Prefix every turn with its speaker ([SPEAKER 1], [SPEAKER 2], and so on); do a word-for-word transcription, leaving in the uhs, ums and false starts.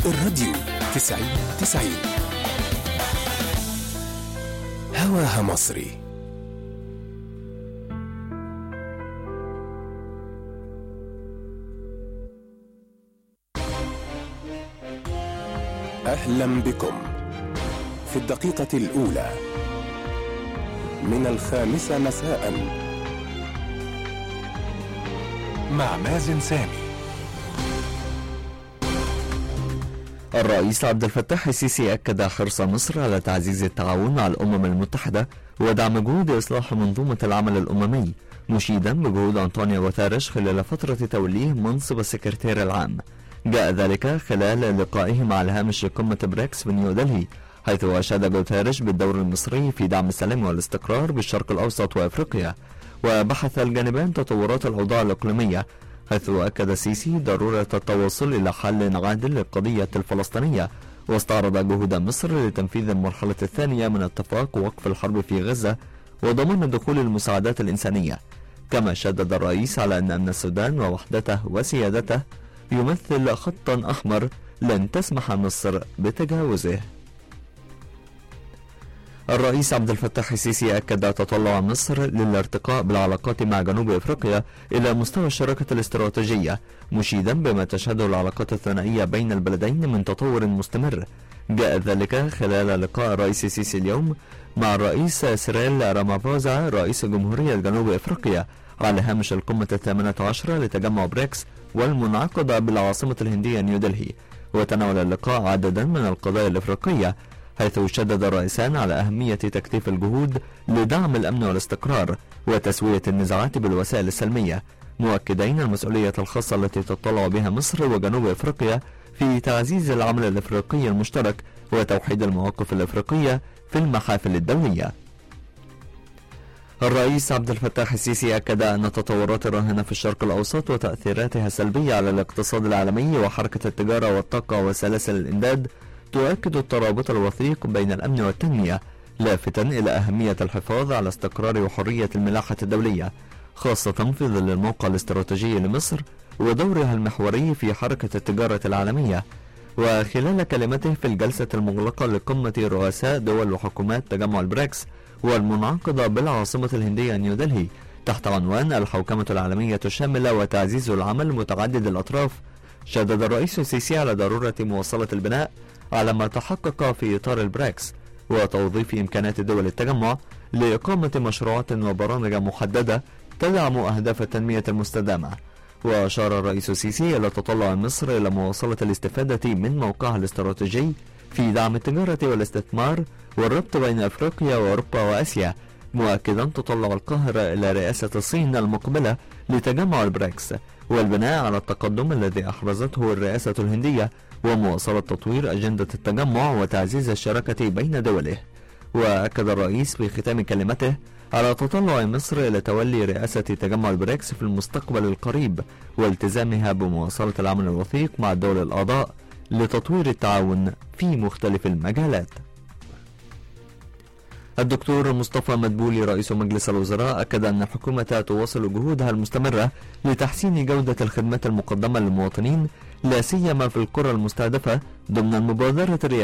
[SPEAKER 1] الراديو تسعين تسعين هواها مصري. أهلا بكم في الدقيقة الأولى من الخامسة مساء مع مازن سامي.
[SPEAKER 2] الرئيس عبد الفتاح السيسي أكد حرص مصر على تعزيز التعاون مع الأمم المتحدة ودعم جهود إصلاح منظومة العمل الأممي، مشيدا بجهود أنطونيو غوتيريش خلال فترة توليه منصب السكرتير العام. جاء ذلك خلال لقائه مع الهامش قمة بريكس في نيودلهي، حيث أشاد غوتيريش بالدور المصري في دعم السلام والاستقرار بالشرق الأوسط وأفريقيا، وبحث الجانبان تطورات الأوضاع الإقليمية، حيث أكد السيسي ضرورة التوصل إلى حل عادل للقضية الفلسطينية، واستعرض جهود مصر لتنفيذ المرحلة الثانية من اتفاق وقف الحرب في غزة وضمان دخول المساعدات الإنسانية. كما شدد الرئيس على أن أمن السودان ووحدته وسيادته يمثل خطا أحمر لن تسمح مصر بتجاوزه. الرئيس عبد الفتاح السيسي أكد تطلع مصر للارتقاء بالعلاقات مع جنوب أفريقيا إلى مستوى الشراكة الاستراتيجية، مشيدا بما تشهده العلاقات الثنائية بين البلدين من تطور مستمر. جاء ذلك خلال لقاء الرئيس السيسي اليوم مع الرئيس سيريل رامافوزا رئيس جمهورية جنوب أفريقيا على هامش القمة الثامنة عشرة لتجمع بريكس والمنعقدة بالعاصمة الهندية نيودلهي. وتناول اللقاء عددا من القضايا الأفريقية، حيث شدد الرئيسان على أهمية تكثيف الجهود لدعم الأمن والاستقرار وتسوية النزاعات بالوسائل السلمية، مؤكدين المسؤولية الخاصة التي تطلع بها مصر وجنوب أفريقيا في تعزيز العمل الأفريقي المشترك وتوحيد المواقف الأفريقية في المحافل الدولية. الرئيس عبد الفتاح السيسي أكد أن التطورات الراهنة في الشرق الأوسط وتأثيراتها السلبية على الاقتصاد العالمي وحركة التجارة والطاقة وسلاسل الإمداد تؤكد الترابط الوثيق بين الأمن والتنمية، لافتا إلى أهمية الحفاظ على استقرار وحرية الملاحة الدولية، خاصة في ظل الموقع الاستراتيجي لمصر ودورها المحوري في حركة التجارة العالمية. وخلال كلمته في الجلسة المغلقة لقمة رؤساء دول وحكومات تجمع البريكس والمنعقدة بالعاصمة الهندية نيودلهي تحت عنوان الحوكمة العالمية الشاملة وتعزيز العمل متعدد الأطراف، شدد الرئيس السيسي على ضرورة مواصلة البناء على ما تحقق في إطار البريكس وتوظيف إمكانات دول التجمع لإقامة مشروعات وبرامج محددة تدعم أهداف التنمية المستدامة. وأشار الرئيس السيسي إلى تطلع مصر إلى مواصلة الاستفادة من موقعها الاستراتيجي في دعم التجارة والاستثمار والربط بين أفريقيا وأوروبا وآسيا، مؤكدا تطلع القاهرة إلى رئاسة الصين المقبلة لتجمع البريكس والبناء على التقدم الذي أحرزته الرئاسة الهندية ومواصلة تطوير أجندة التجمع وتعزيز الشراكة بين دوله. وأكد الرئيس في ختام كلمته على تطلع مصر إلى تولي رئاسة تجمع البريكس في المستقبل القريب والتزامها بمواصلة العمل الوثيق مع الدول الأعضاء لتطوير التعاون في مختلف المجالات. الدكتور مصطفى مدبولي رئيس مجلس الوزراء أكد أن الحكومة تواصل جهودها المستمرة لتحسين جودة الخدمات المقدمة للمواطنين لا سيما في القرى المستهدفة ضمن المبادرة الرئاسية